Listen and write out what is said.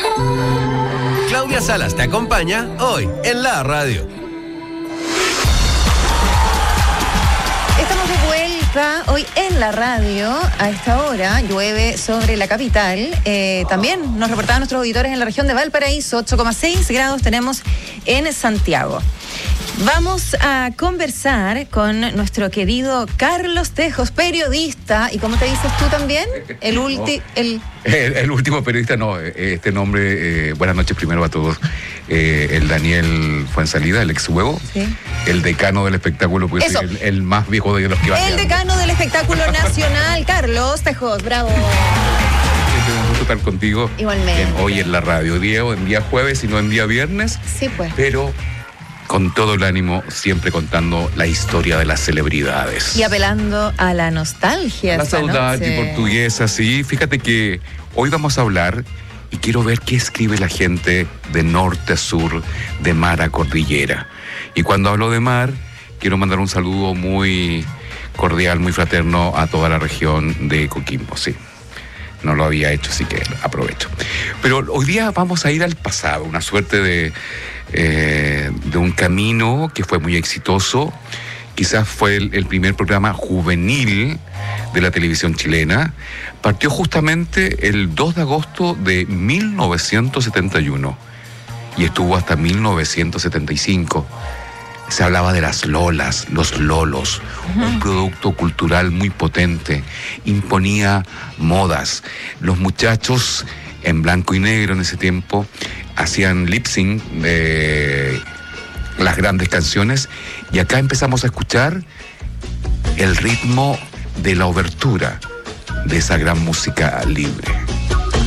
Claudia Salas te acompaña hoy en la radio. Estamos de vuelta hoy en la radio. A esta hora llueve sobre la capital. También nos reportaban nuestros auditores en la región de Valparaíso. 8,6 grados tenemos en Santiago. Vamos a conversar con nuestro querido Carlos Tejos, periodista. ¿Y cómo te dices tú también? El último periodista, no. Este nombre, buenas noches primero a todos. El Daniel Fuensalida, el ex Huevo. Sí. El decano del espectáculo, pues el más viejo de los que va. El decano del espectáculo nacional, Carlos Tejos, bravo. Un gusto estar contigo. Igualmente. Hoy en la radio, en día jueves y no en día viernes. Sí, pues. Pero con todo el ánimo, siempre contando la historia de las celebridades. Y apelando a la nostalgia. La saudade portuguesa, sí. Fíjate que hoy vamos a hablar y quiero ver qué escribe la gente de norte a sur, de mar a cordillera. Y cuando hablo de mar, quiero mandar un saludo muy cordial, muy fraterno a toda la región de Coquimbo, sí. No lo había hecho, así que aprovecho. Pero hoy día vamos a ir al pasado, una suerte de un camino que fue muy exitoso. Quizás fue el primer programa juvenil de la televisión chilena. Partió justamente el 2 de agosto de 1971 y estuvo hasta 1975. Se hablaba de las lolas, los lolos, un producto cultural muy potente, imponía modas. Los muchachos en blanco y negro en ese tiempo hacían lip sync de las grandes canciones y acá empezamos a escuchar el ritmo de la obertura de esa gran música libre.